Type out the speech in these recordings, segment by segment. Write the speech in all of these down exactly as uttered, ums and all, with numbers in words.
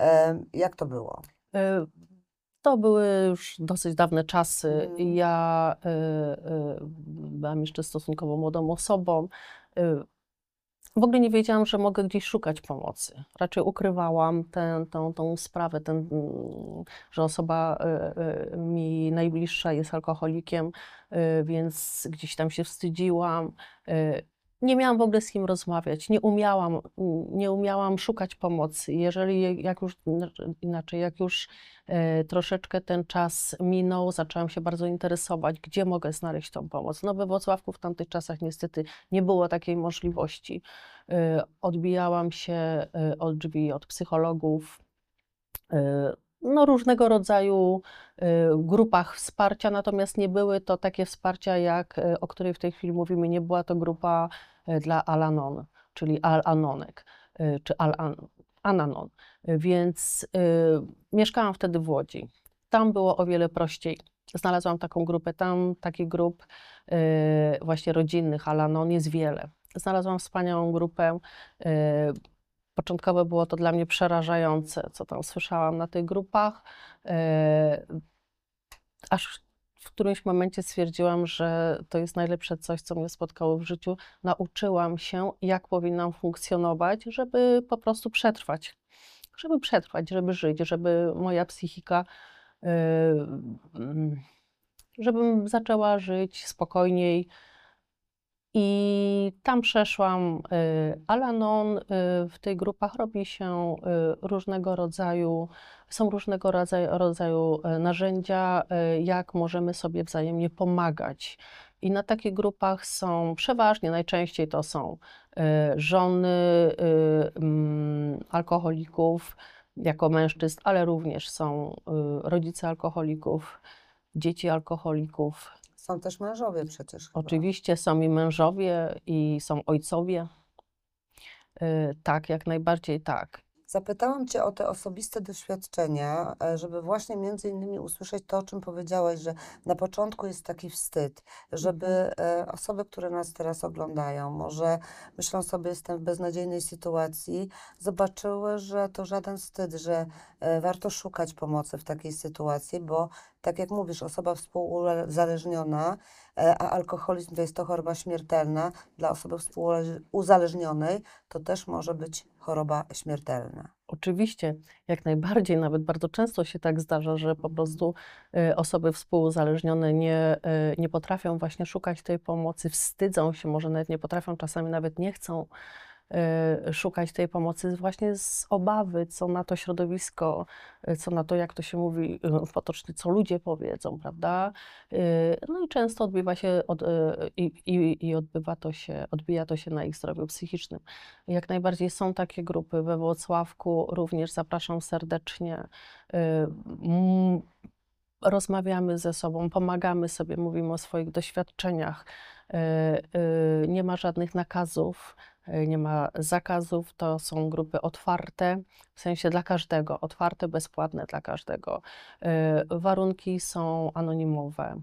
Jak to było? To były już dosyć dawne czasy. Mhm. Ja y, y, byłam jeszcze stosunkowo młodą osobą. Y, w ogóle nie wiedziałam, że mogę gdzieś szukać pomocy. Raczej ukrywałam tę, tą, tą sprawę, ten, mm, że osoba y, y, mi najbliższa jest alkoholikiem, y, więc gdzieś tam się wstydziłam. Y, nie miałam w ogóle z kim rozmawiać, nie umiałam, nie umiałam szukać pomocy. Jeżeli, jak już, inaczej, jak już e, troszeczkę ten czas minął, zaczęłam się bardzo interesować, gdzie mogę znaleźć tą pomoc. No we Włocławku w tamtych czasach niestety nie było takiej możliwości. E, odbijałam się e, od drzwi, od psychologów, e, no, różnego rodzaju y, grupach wsparcia, natomiast nie były to takie wsparcia, jak, y, o której w tej chwili mówimy, nie była to grupa y, dla Al-Anon, czyli Al-Anonek, y, czy Al-Ananon, więc y, mieszkałam wtedy w Łodzi. Tam było o wiele prościej. Znalazłam taką grupę, tam takich grup y, właśnie rodzinnych Al-Anon jest wiele. Znalazłam wspaniałą grupę. y, Początkowo było to dla mnie przerażające, co tam słyszałam na tych grupach, e, aż w którymś momencie stwierdziłam, że to jest najlepsze coś, co mnie spotkało w życiu. Nauczyłam się, jak powinnam funkcjonować, żeby po prostu przetrwać. Żeby przetrwać, żeby żyć, żeby moja psychika, e, mm, żebym zaczęła żyć spokojniej. I tam przeszłam y, Al-Anon. y, W tych grupach robi się y, różnego rodzaju, są różnego rodzaju, rodzaju y, narzędzia, y, jak możemy sobie wzajemnie pomagać. I na takich grupach są przeważnie, najczęściej to są y, żony y, mm, alkoholików jako mężczyzn, ale również są y, rodzice alkoholików, dzieci alkoholików. Są też mężowie przecież chyba. Oczywiście są i mężowie, i są ojcowie. Y, Tak, jak najbardziej tak. Zapytałam Cię o te osobiste doświadczenia, e, żeby właśnie między innymi usłyszeć to, o czym powiedziałaś, że na początku jest taki wstyd, żeby e, osoby, które nas teraz oglądają, może myślą sobie, jestem w beznadziejnej sytuacji, zobaczyły, że to żaden wstyd, że e, warto szukać pomocy w takiej sytuacji, bo tak jak mówisz, osoba współuzależniona, e, a alkoholizm to jest to choroba śmiertelna, dla osoby współuzależnionej to też może być choroba śmiertelna. Oczywiście, jak najbardziej, nawet bardzo często się tak zdarza, że po prostu y, osoby współuzależnione nie, y, nie potrafią właśnie szukać tej pomocy, wstydzą się, może nawet nie potrafią, czasami nawet nie chcą y, szukać tej pomocy właśnie z obawy, co na to środowisko, y, co na to, jak to się mówi y, potocznie, co ludzie powiedzą, prawda? Y, No i często odbywa się od, y, i, i, i odbywa to się, odbija to się na ich zdrowiu psychicznym. Jak najbardziej są takie grupy we Włocławku, również zapraszam serdecznie. Y, mm, Rozmawiamy ze sobą, pomagamy sobie, mówimy o swoich doświadczeniach. Y, y, Nie ma żadnych nakazów, y, nie ma zakazów, to są grupy otwarte, w sensie dla każdego, otwarte, bezpłatne dla każdego. Y, Warunki są anonimowe.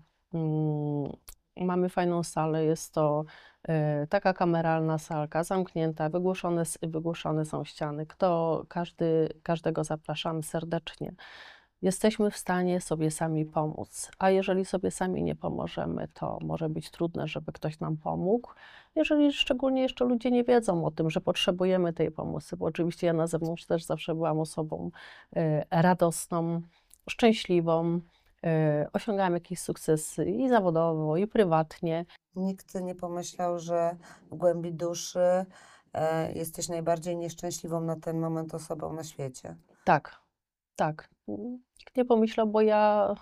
Mm, Mamy fajną salę, jest to y, taka kameralna salka, zamknięta, wygłuszone, s- wygłuszone są ściany. Kto, każdy, każdego zapraszamy serdecznie. Jesteśmy w stanie sobie sami pomóc, a jeżeli sobie sami nie pomożemy, to może być trudne, żeby ktoś nam pomógł. Jeżeli szczególnie jeszcze ludzie nie wiedzą o tym, że potrzebujemy tej pomocy, bo oczywiście ja na zewnątrz też zawsze byłam osobą y, radosną, szczęśliwą, y, osiągałam jakieś sukcesy i zawodowo, i prywatnie. Nikt nie pomyślał, że w głębi duszy e, jesteś najbardziej nieszczęśliwą na ten moment osobą na świecie. Tak, tak. Nikt nie pomyślał, bo ja,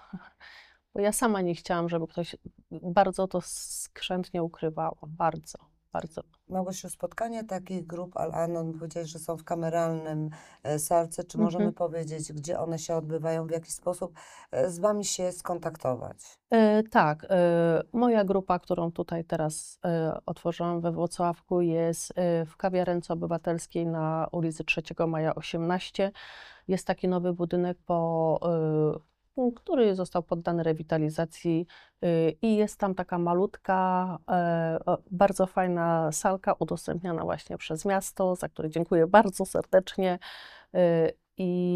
bo ja sama nie chciałam, żeby ktoś bardzo to skrzętnie ukrywała. Bardzo, bardzo. Małgosiu, spotkania takich grup Al-Anon, powiedziałeś, że są w kameralnym e, salce. Czy możemy Mhm. powiedzieć, gdzie one się odbywają, w jaki sposób e, z Wami się skontaktować? E, tak, e, moja grupa, którą tutaj teraz e, otworzyłam we Włocławku, jest e, w kawiarence obywatelskiej na ulicy trzeciego Maja osiemnaście. Jest taki nowy budynek, po, e, który został poddany rewitalizacji e, i jest tam taka malutka, e, o, bardzo fajna salka udostępniana właśnie przez miasto, za które dziękuję bardzo serdecznie. E, i